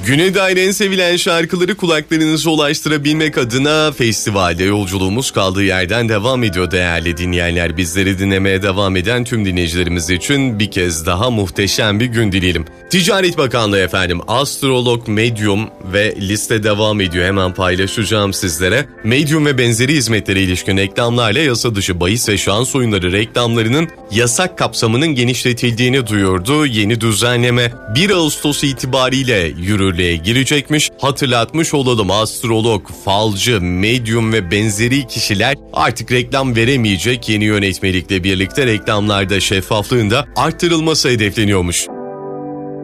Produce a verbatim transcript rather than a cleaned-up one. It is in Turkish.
Güne dair en sevilen şarkıları kulaklarınıza ulaştırabilmek adına festivalde yolculuğumuz kaldığı yerden devam ediyor değerli dinleyenler. Bizleri dinlemeye devam eden tüm dinleyicilerimiz için bir kez daha muhteşem bir gün dileyelim. Ticaret Bakanlığı efendim, astrolog, medyum ve liste devam ediyor. Hemen paylaşacağım sizlere. Medyum ve benzeri hizmetlere ilişkin reklamlarla yasa dışı bahis ve şans oyunları reklamlarının yasak kapsamının genişletildiğini duyurdu. Yeni düzenleme bir Ağustos itibariyle yürürlüğe girecekmiş. Hatırlatmış olalım, astrolog, falcı, medyum ve benzeri kişiler artık reklam veremeyecek. Yeni yönetmelikle birlikte reklamlarda şeffaflığın da arttırılması hedefleniyormuş.